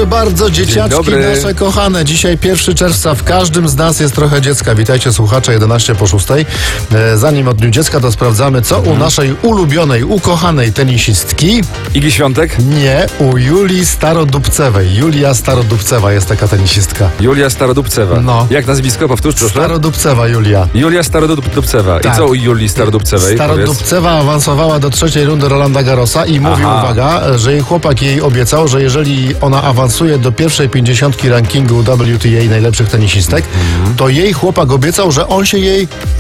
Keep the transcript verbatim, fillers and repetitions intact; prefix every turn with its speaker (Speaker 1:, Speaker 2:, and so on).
Speaker 1: Proszę bardzo, dzieciaczki nasze kochane. Dzisiaj pierwszego czerwca, w każdym z nas jest trochę dziecka. Witajcie słuchacze, jedenaście po szóstej. E, zanim o Dniu Dziecka, to sprawdzamy, co u naszej ulubionej, ukochanej tenisistki.
Speaker 2: Igi Świątek?
Speaker 1: Nie, u Julii Starodubcewej. Julia Starodubcewa jest taka tenisistka.
Speaker 2: Julia Starodubcewa.
Speaker 1: No.
Speaker 2: Jak nazwisko? Powtórz proszę.
Speaker 1: Starodubcewa Julia.
Speaker 2: Julia Starodubcewa.
Speaker 1: Tak.
Speaker 2: I co u Julii Starodubcewej?
Speaker 1: Starodubcewa awansowała do trzeciej rundy Rolanda Garrosa i mówi,
Speaker 2: Aha.
Speaker 1: uwaga, że jej chłopak jej obiecał, że jeżeli ona awansuje do pierwszej pięćdziesiątki rankingu W T A najlepszych tenisistek, to jej chłopak obiecał, że on się jej